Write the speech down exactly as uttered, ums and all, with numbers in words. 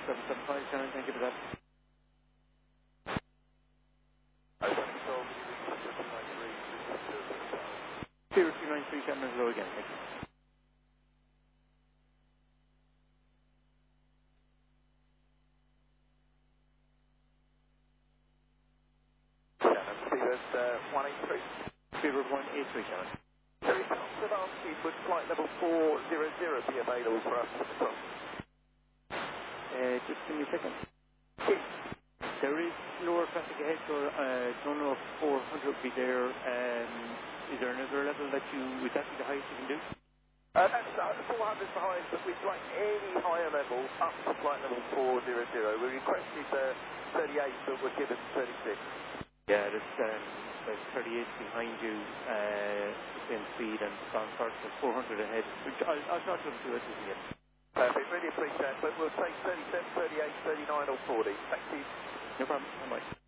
seven seven five, Shannon, thank you for that. zero two nine three, Shannon, hello again, thank you. Shannon, Stevens, uh, one eight three. zero one eight three, Shannon. There is lots of asking, would flight level four zero zero be available for us to cross? Uh, just give me a second. There is lower traffic ahead, so I uh, don't know if four hundred will be there. Um, is there another level that you, would that be the highest you can do? Uh, that's uh, four hundred is the highest, but we'd like any higher level up to flight level four zero zero. We requested uh, thirty-eight, but we're given thirty-six. Yeah, there's, um, there's thirty-eight behind you, uh, same speed and gone first, and four hundred ahead. Which I'll, I'll talk to them to it again. Perfect, really appreciate it, but we'll take thirty-seven, thirty-eight, thirty-nine or forty. Thank you. No problem, bye-bye.